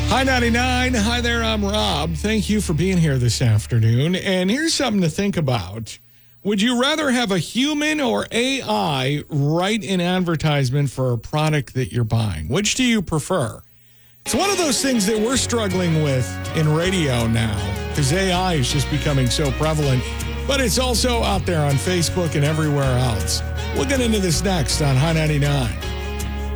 Hi, 99. Hi there, I'm Rob. Thank you for being here this afternoon. And here's something to think about. Would you rather have a human or AI write an advertisement for a product that you're buying? Which do you prefer? It's one of those things that we're struggling with in radio now because AI is just becoming so prevalent, but it's also out there on Facebook and everywhere else. We'll get into this next on High 99.